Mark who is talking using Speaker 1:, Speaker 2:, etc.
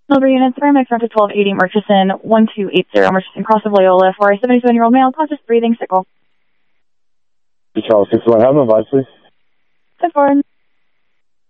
Speaker 1: Silver units, paramedics to 1280 Murchison, 1280 Murchison, cross of Loyola for a 77-year-old male, conscious breathing, sickle.
Speaker 2: Charles 61, have him advised, please.
Speaker 1: 10-4.